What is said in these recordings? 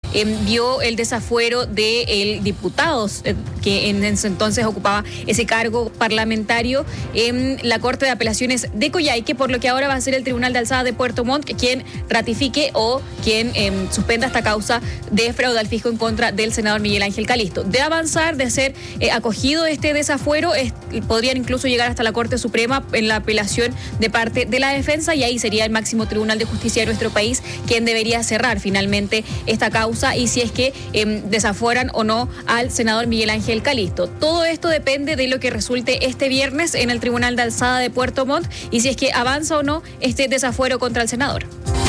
vio el desafuero del diputado que en ese entonces ocupaba ese cargo parlamentario en la Corte de Apelaciones de Coyhaique, por lo que ahora va a ser el Tribunal de Alzada de Puerto Montt quien ratifique o quien suspenda esta causa de fraude al fisco en contra del senador Miguel Ángel Calisto. De avanzar, de ser acogido este desafuero, podrían incluso llegar hasta la Corte Suprema en la apelación de parte de la defensa, y ahí sería el máximo Tribunal de Justicia de nuestro país quien debería cerrar finalmente esta causa y si es que desafueran o no al senador Miguel Ángel Calisto. Todo esto depende de lo que resulte este viernes en el Tribunal de Alzada de Puerto Montt y si es que avanza o no este desafuero contra el senador.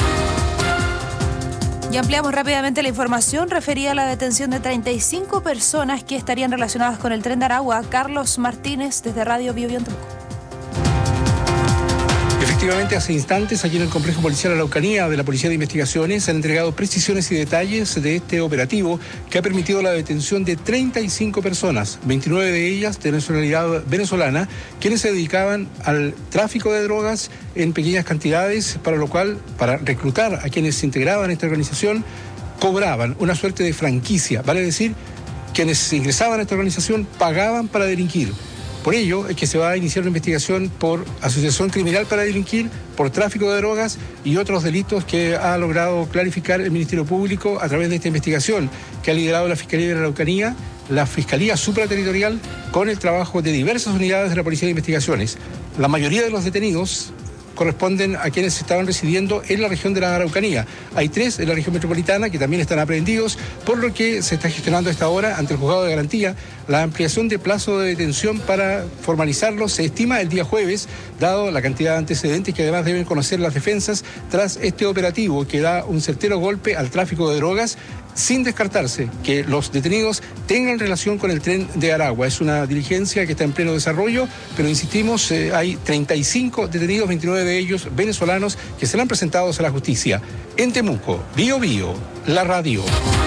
Y ampliamos rápidamente la información referida a la detención de 35 personas que estarían relacionadas con el Tren de Aragua. Carlos Martínez, desde Radio Bio Bio en Temuco. Efectivamente, hace instantes, aquí en el Complejo Policial Araucanía de la Policía de Investigaciones, han entregado precisiones y detalles de este operativo que ha permitido la detención de 35 personas, 29 de ellas de nacionalidad venezolana, quienes se dedicaban al tráfico de drogas en pequeñas cantidades, para lo cual, para reclutar a quienes integraban esta organización, cobraban una suerte de franquicia, vale decir, quienes ingresaban a esta organización pagaban para delinquir. Por ello es que se va a iniciar una investigación por asociación criminal para delinquir, por tráfico de drogas y otros delitos que ha logrado clarificar el Ministerio Público a través de esta investigación que ha liderado la Fiscalía de la Araucanía, la Fiscalía Supraterritorial, con el trabajo de diversas unidades de la Policía de Investigaciones. La mayoría de los detenidos corresponden a quienes estaban residiendo en la región de la Araucanía. Hay 3 en la región metropolitana que también están aprehendidos, por lo que se está gestionando a esta hora ante el Juzgado de Garantía la ampliación de plazo de detención para formalizarlos. Se estima el día jueves, dado la cantidad de antecedentes que además deben conocer las defensas tras este operativo que da un certero golpe al tráfico de drogas, sin descartarse que los detenidos tengan relación con el Tren de Aragua. Es una diligencia que está en pleno desarrollo, pero insistimos, hay 35 detenidos, 29 de ellos venezolanos, que serán presentados a la justicia. En Temuco, Bio Bio, la radio.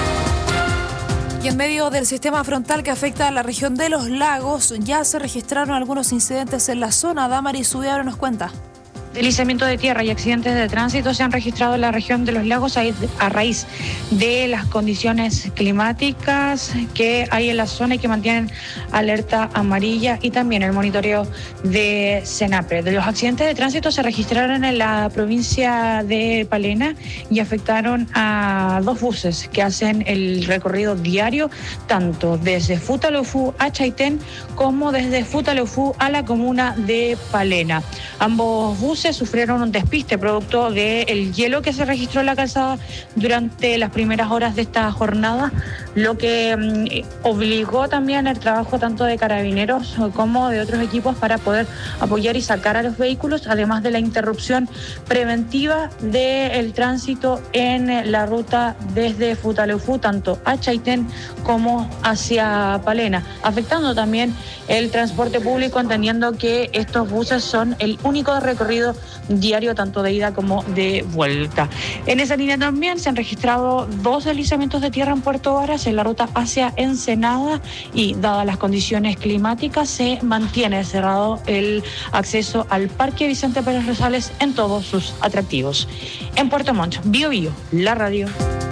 Y en medio del sistema frontal que afecta a la región de los lagos, ya se registraron algunos incidentes en la zona. Damaris Zubiabre nos cuenta. Deslizamiento de tierra y accidentes de tránsito se han registrado en la región de los lagos a raíz de las condiciones climáticas que hay en la zona y que mantienen alerta amarilla, y también el monitoreo de CENAPRE. De los accidentes de tránsito se registraron en la provincia de Palena y afectaron a 2 buses que hacen el recorrido diario tanto desde Futaleufú a Chaitén como desde Futaleufú a la comuna de Palena. Ambos buses sufrieron un despiste producto del hielo que se registró en la calzada durante las primeras horas de esta jornada, lo que obligó también el trabajo tanto de carabineros como de otros equipos para poder apoyar y sacar a los vehículos, además de la interrupción preventiva del tránsito en la ruta desde Futaleufú, tanto a Chaitén como hacia Palena, afectando también el transporte público, entendiendo que estos buses son el único recorrido diario tanto de ida como de vuelta. En esa línea también se han registrado 2 deslizamientos de tierra en Puerto Varas en la ruta hacia Ensenada, y dadas las condiciones climáticas se mantiene cerrado el acceso al Parque Vicente Pérez Rosales en todos sus atractivos. En Puerto Montt, Bio Bio, la radio.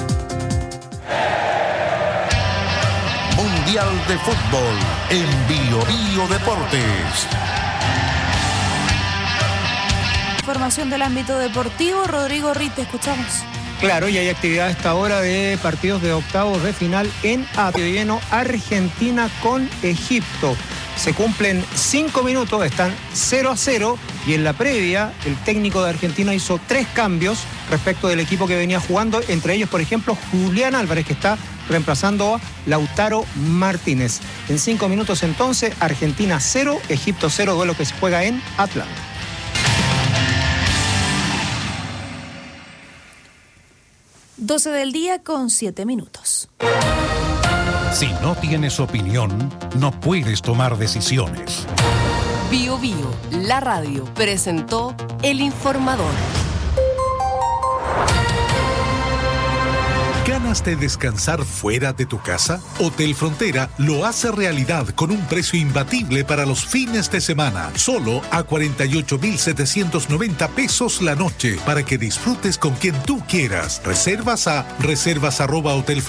Mundial de Fútbol en Bio Bio Deportes. Información del ámbito deportivo, Rodrigo Ritt, te escuchamos. Claro, y hay actividad a esta hora de partidos de octavos de final en lleno, Argentina con Egipto. Se cumplen 5 minutos, están 0-0, y en la previa el técnico de Argentina hizo 3 cambios respecto del equipo que venía jugando, entre ellos, por ejemplo, Julián Álvarez, que está reemplazando a Lautaro Martínez. En 5 minutos entonces, Argentina 0, Egipto 0, duelo que se juega en Atlanta. Doce del día con 7 minutos. Si no tienes opinión, no puedes tomar decisiones. Bio Bio, la radio, presentó El Informador. ¿Ganas de descansar fuera de tu casa? Hotel Frontera lo hace realidad con un precio imbatible para los fines de semana. Solo a 48,790 pesos la noche para que disfrutes con quien tú quieras. Reservas a reservas@hotelfrontera.cl